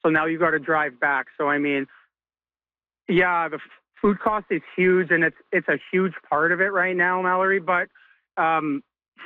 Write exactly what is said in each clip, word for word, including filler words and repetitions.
So now you got to drive back. So, I mean, yeah, the f- food cost is huge, and it's it's a huge part of it right now, Mallory, but um,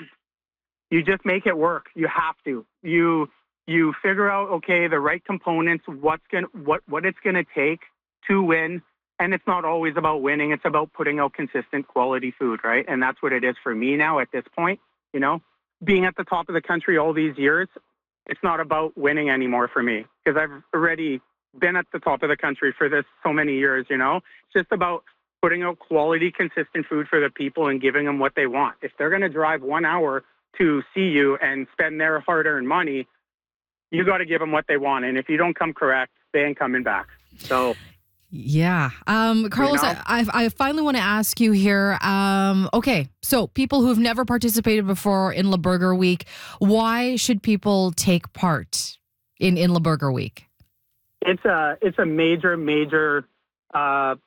you just make it work. You have to. You you figure out, okay, the right components, what's gonna what what it's going to take to win. And it's not always about winning. It's about putting out consistent quality food, right? And that's what it is for me now at this point. You know, being at the top of the country all these years, it's not about winning anymore for me because I've already been at the top of the country for this so many years, you know? It's just about putting out quality, consistent food for the people and giving them what they want. If they're going to drive one hour to see you and spend their hard-earned money, you got to give them what they want. And if you don't come correct, they ain't coming back. So... Yeah. Um, Carlos, You know? I, I finally want to ask you here. Um, okay, so people who've never participated before in La Burger Week, why should people take part in, in La Burger Week? It's a, it's a major, major uh,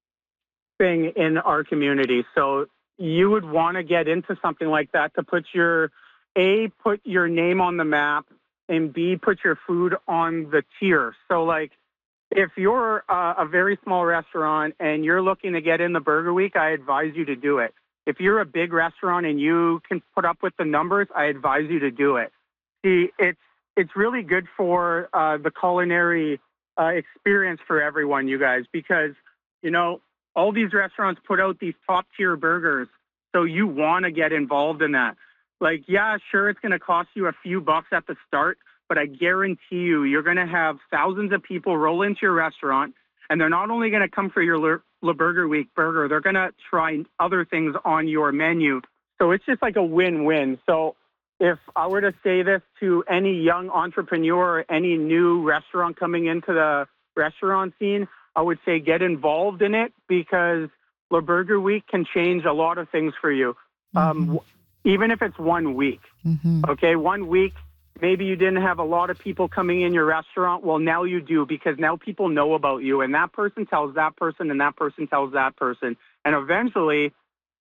thing in our community. So you would want to get into something like that to put your, A, put your name on the map, and B, put your food on the tier. So like, if you're uh, a very small restaurant and you're looking to get in the Burger Week, I advise you to do it. If you're a big restaurant and you can put up with the numbers, I advise you to do it. See, it's it's really good for uh, the culinary uh, experience for everyone, you guys, because, you know, all these restaurants put out these top-tier burgers, so you want to get involved in that. Like, yeah, sure, it's going to cost you a few bucks at the start, but I guarantee you, you're going to have thousands of people roll into your restaurant, and they're not only going to come for your Le, Le Burger Week burger, they're going to try other things on your menu. So it's just like a win-win. So if I were to say this to any young entrepreneur or any new restaurant coming into the restaurant scene, I would say get involved in it because Le Burger Week can change a lot of things for you, mm-hmm. um, even if it's one week. Mm-hmm. Okay, one week. Maybe you didn't have a lot of people coming in your restaurant. Well, now you do because now people know about you and that person tells that person and that person tells that person. And eventually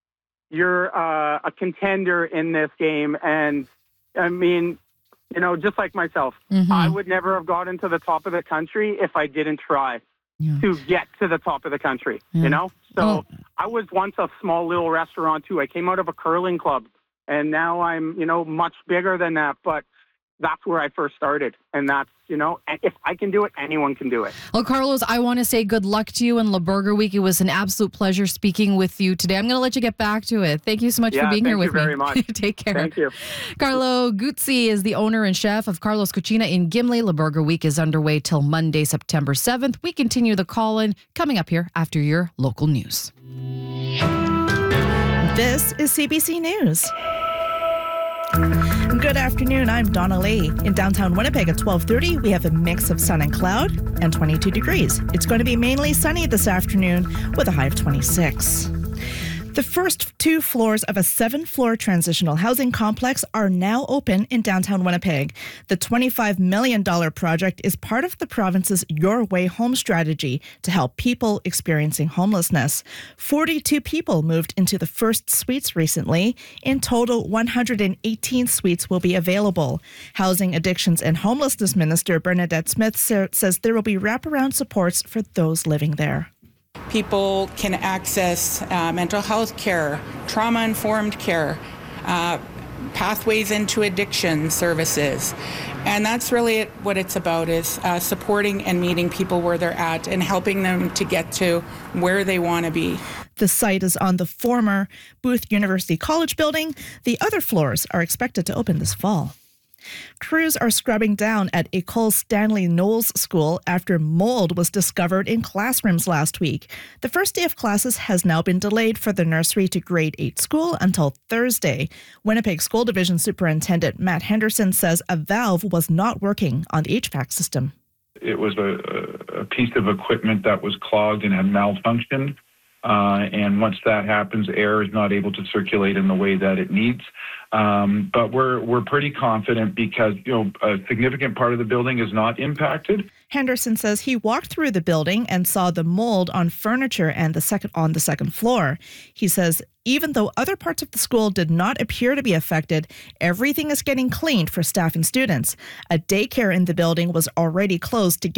you're uh, a contender in this game. And I mean, you know, just like myself, mm-hmm. I would never have gotten to the top of the country if I didn't try yeah. to get to the top of the country, yeah. you know? So oh. I was once a small little restaurant too. I came out of a curling club and now I'm, you know, much bigger than that. But that's where I first started. And that's, you know, if I can do it, anyone can do it. Well, Carlos, I want to say good luck to you in La Burger Week. It was an absolute pleasure speaking with you today. I'm going to let you get back to it. Thank you so much yeah, for being here with me. Thank you very much. Take care. Thank you. Carlo Guzzi is the owner and chef of Carlos Cucina in Gimli. La Burger Week is underway till Monday, September seventh. We continue the call-in coming up here after your local news. This is C B C News. Good afternoon, I'm Donna Lee. In downtown Winnipeg at twelve thirty, we have a mix of sun and cloud and twenty-two degrees. It's going to be mainly sunny this afternoon with a high of twenty-six. The first two floors of a seven-floor transitional housing complex are now open in downtown Winnipeg. The twenty-five million dollars project is part of the province's Your Way Home strategy to help people experiencing homelessness. forty-two people moved into the first suites recently. In total, one hundred eighteen suites will be available. Housing, Addictions and Homelessness Minister Bernadette Smith says there will be wraparound supports for those living there. People can access uh, mental health care, trauma-informed care, uh, pathways into addiction services. And that's really it, what it's about, is uh, supporting and meeting people where they're at and helping them to get to where they want to be. The site is on the former Booth University College building. The other floors are expected to open this fall. Crews are scrubbing down at École Stanley Knowles School after mold was discovered in classrooms last week. The first day of classes has now been delayed for the nursery to grade eight school until Thursday. Winnipeg School Division Superintendent Matt Henderson says a valve was not working on the H V A C system. It was a, a piece of equipment that was clogged and had malfunctioned. Uh, and once that happens, air is not able to circulate in the way that it needs. Um, but we're we're pretty confident because, you know, a significant part of the building is not impacted. Henderson says he walked through the building and saw the mold on furniture and the second on the second floor. He says even though other parts of the school did not appear to be affected, everything is getting cleaned for staff and students. A daycare in the building was already closed to